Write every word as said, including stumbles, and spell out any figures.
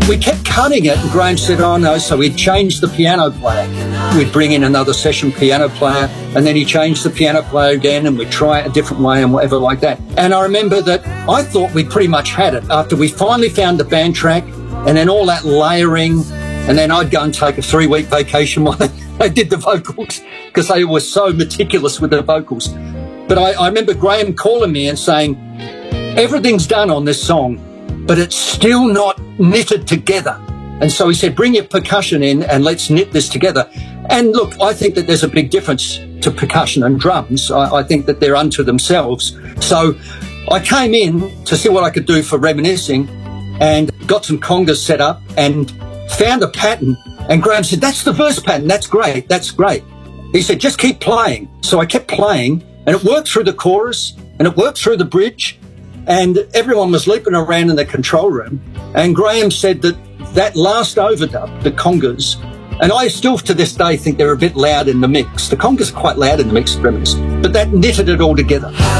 we kept cutting it, and Graham said, oh no, so we'd change the piano player. We'd bring in another session piano player, and then he changed the piano player again, and we'd try it a different way and whatever like that. And I remember that I thought we pretty much had it after we finally found the band track, and then all that layering, and then I'd go and take a three-week vacation while they did the vocals, because they were so meticulous with the vocals. But I, I remember Graham calling me and saying, everything's done on this song, but it's still not knitted together. And so he said, bring your percussion in and let's knit this together. And look, I think that there's a big difference to percussion and drums. I, I think that they're unto themselves. So I came in to see what I could do for Reminiscing and got some congas set up and found a pattern. And Graham said, that's the verse pattern. That's great. That's great. He said, just keep playing. So I kept playing, and it worked through the chorus and it worked through the bridge. And everyone was leaping around in the control room. And Graham said that that last overdub, the congas, and I still to this day think they're a bit loud in the mix. The congas are quite loud in the mix, but that knitted it all together.